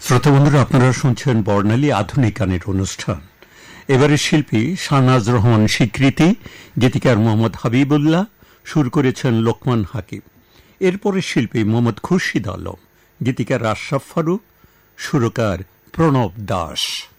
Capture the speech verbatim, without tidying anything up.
শ্রোতা বন্ধুরা, আপনারা শুনছেন বর্ণালী আধুনিক গানের অনুষ্ঠান। এবারের শিল্পী শাহনাজ রহমান স্বীকৃতি, গীতিকার মোহাম্মদ হাবিবুল্লাহ, সুর করেছেন লোকমান হাকিম। এরপরে শিল্পী মোহাম্মদ খুরশিদ আলম, গীতিকার আশরাফ ফারুক, সুরকার প্রণব দাস।